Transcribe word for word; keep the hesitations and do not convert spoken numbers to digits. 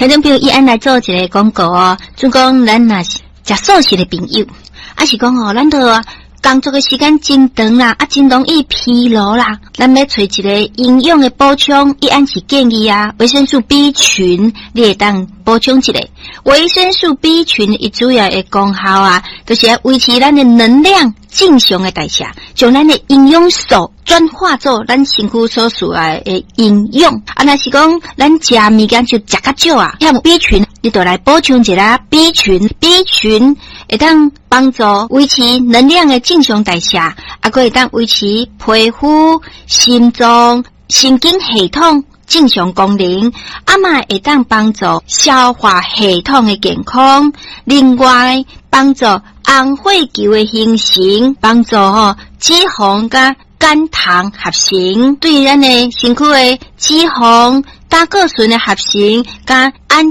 听众朋友，伊安来做一个广告哦，就讲咱若是食素食的朋友，啊是讲哦，咱都工作的时间真长啦，啊真容易疲劳啦，咱要找一个营养的补充，伊安是建议啊，维生素 B 群你会当补充一下。维生素 B 群伊主要的功效啊，就是要维持咱的能量正常的代谢，将咱的营养素转化做咱身躯所需要的营养。啊，若是讲咱食物件就食较少啊，遐 B 群你就来补充一下 B 群 ，B 群会当帮助维持能量的正常代谢，啊，还会当维持皮肤、心脏、神经系统正常功能，啊嘛会当帮助消化系统的健康。另外，帮助红血球的形成，帮助吼脂肪甲肝糖合成，对咱的身躯的脂肪、胆固醇的合成，甲氨